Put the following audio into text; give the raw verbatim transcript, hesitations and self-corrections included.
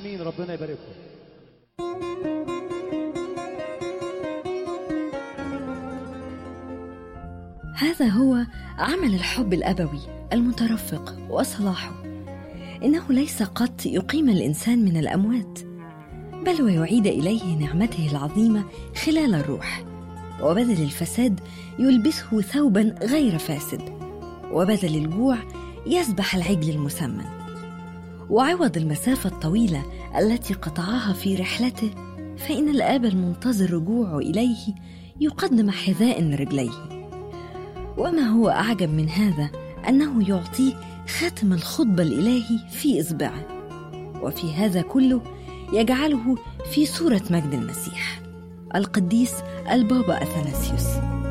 امين. ربنا يبارككم. هذا هو عمل الحب الأبوي المترفق وصلاحه. إنه ليس قط يقيم الإنسان من الأموات، بل ويعيد إليه نعمته العظيمة خلال الروح، وبدل الفساد يلبسه ثوبا غير فاسد، وبدل الجوع يذبح العجل المسمن، وعوض المسافة الطويلة التي قطعها في رحلته، فإن الآب المنتظر رجوعه إليه يقدم حذاء لرجليه. وما هو أعجب من هذا أنه يعطيه خاتم الخطبة الإلهي في إصبعه، وفي هذا كله يجعله في صورة مجد المسيح القديس البابا أثناسيوس.